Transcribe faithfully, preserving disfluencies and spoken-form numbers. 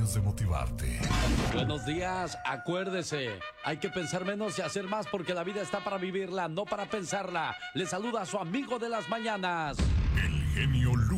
ganas de motivarte. Buenos días, acuérdese, hay que pensar menos y hacer más porque la vida está para vivirla, no para pensarla. Le saluda a su amigo de las mañanas, El genio Lucas.